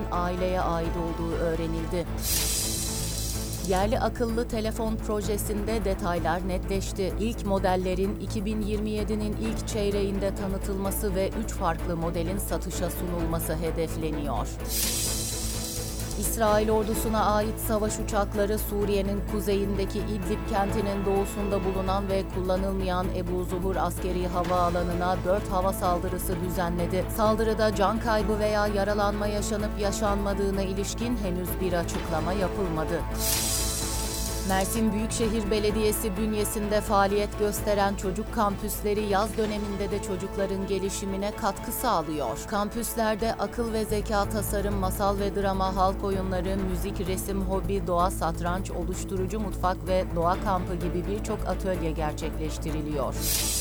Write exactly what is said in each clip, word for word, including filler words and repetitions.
aileye ait olduğu öğrenildi. Yerli akıllı telefon projesinde detaylar netleşti. İlk modellerin iki bin yirmi yedi'nin ilk çeyreğinde tanıtılması ve üç farklı modelin satışa sunulması hedefleniyor. İsrail ordusuna ait savaş uçakları Suriye'nin kuzeyindeki İdlib kentinin doğusunda bulunan ve kullanılmayan Ebu Zuhur askeri havaalanına dört hava saldırısı düzenledi. Saldırıda can kaybı veya yaralanma yaşanıp yaşanmadığına ilişkin henüz bir açıklama yapılmadı. Mersin Büyükşehir Belediyesi bünyesinde faaliyet gösteren çocuk kampüsleri yaz döneminde de çocukların gelişimine katkı sağlıyor. Kampüslerde akıl ve zeka tasarım, masal ve drama, halk oyunları, müzik, resim, hobi, doğa, satranç, oluşturucu mutfak ve doğa kampı gibi birçok atölye gerçekleştiriliyor.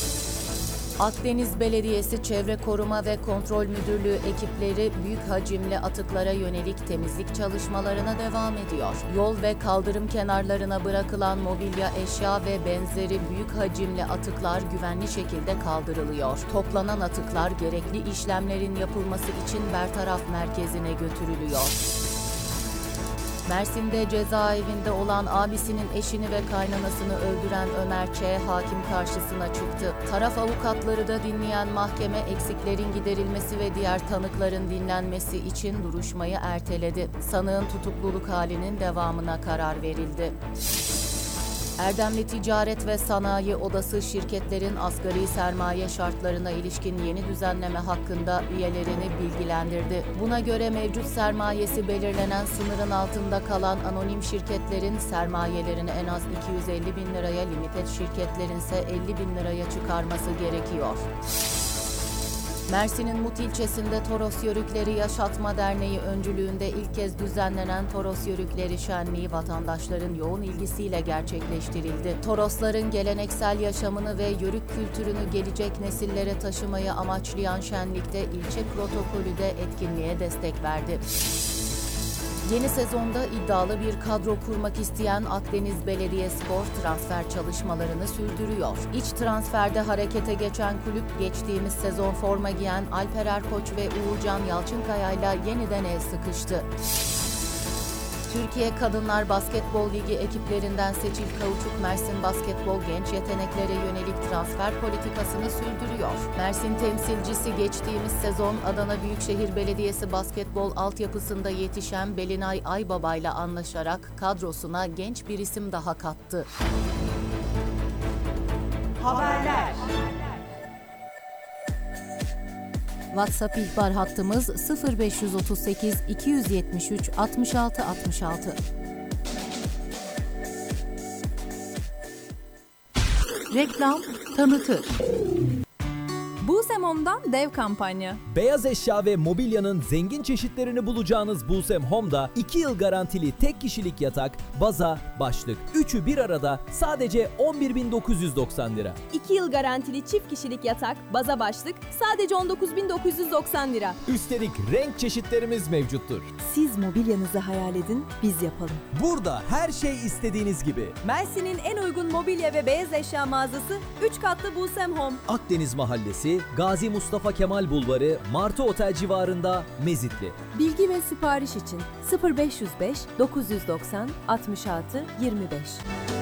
Akdeniz Belediyesi Çevre Koruma ve Kontrol Müdürlüğü ekipleri büyük hacimli atıklara yönelik temizlik çalışmalarına devam ediyor. Yol ve kaldırım kenarlarına bırakılan mobilya, eşya ve benzeri büyük hacimli atıklar güvenli şekilde kaldırılıyor. Toplanan atıklar gerekli işlemlerin yapılması için bertaraf merkezine götürülüyor. Mersin'de cezaevinde olan abisinin eşini ve kaynanasını öldüren Ömer Ç. hakim karşısına çıktı. Taraf avukatları da dinleyen mahkeme eksiklerin giderilmesi ve diğer tanıkların dinlenmesi için duruşmayı erteledi. Sanığın tutukluluk halinin devamına karar verildi. Erdemli Ticaret ve Sanayi Odası şirketlerin asgari sermaye şartlarına ilişkin yeni düzenleme hakkında üyelerini bilgilendirdi. Buna göre mevcut sermayesi belirlenen sınırın altında kalan anonim şirketlerin sermayelerini en az iki yüz elli bin liraya, limited şirketlerin ise elli bin liraya çıkarması gerekiyor. Mersin'in Mut ilçesinde Toros Yörükleri Yaşatma Derneği öncülüğünde ilk kez düzenlenen Toros Yörükleri Şenliği vatandaşların yoğun ilgisiyle gerçekleştirildi. Torosların geleneksel yaşamını ve yörük kültürünü gelecek nesillere taşımayı amaçlayan şenlikte ilçe protokolü de etkinliğe destek verdi. Yeni sezonda iddialı bir kadro kurmak isteyen Akdeniz Belediyespor transfer çalışmalarını sürdürüyor. İç transferde harekete geçen kulüp geçtiğimiz sezon forma giyen Alper Erkoç ve Uğurcan Yalçınkaya'yla yeniden el sıkıştı. Türkiye Kadınlar Basketbol Ligi ekiplerinden Seçil Kauçuk, Mersin Basketbol genç yeteneklere yönelik transfer politikasını sürdürüyor. Mersin temsilcisi geçtiğimiz sezon Adana Büyükşehir Belediyesi basketbol altyapısında yetişen Belinay Aybaba ile anlaşarak kadrosuna genç bir isim daha kattı. Haberler. WhatsApp ihbar hattımız sıfır beş otuz sekiz iki yüz yetmiş üç altmış altı altmış altı. Reklam, tanıtı. Busem Home'dan dev kampanya. Beyaz eşya ve mobilyanın zengin çeşitlerini bulacağınız Busem Home'da iki yıl garantili tek kişilik yatak, baza, başlık. Üçü bir arada sadece on bir bin dokuz yüz doksan lira. iki yıl garantili çift kişilik yatak, baza başlık sadece on dokuz bin dokuz yüz doksan lira. Üstelik renk çeşitlerimiz mevcuttur. Siz mobilyanızı hayal edin, biz yapalım. Burada her şey istediğiniz gibi. Mersin'in en uygun mobilya ve beyaz eşya mağazası üç katlı Busem Home. Akdeniz Mahallesi, Gazi Mustafa Kemal Bulvarı, Martı Otel civarında, Mezitli. Bilgi ve sipariş için sıfır beş yüz beş dokuz yüz doksan altmış altı yirmi beş.